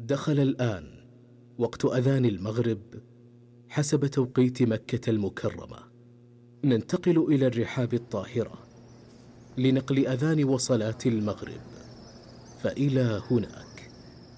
دخل الآن وقت أذان المغرب حسب توقيت مكة المكرمة. ننتقل إلى الرحاب الطاهرة لنقل أذان وصلاة المغرب، فإلى هناك.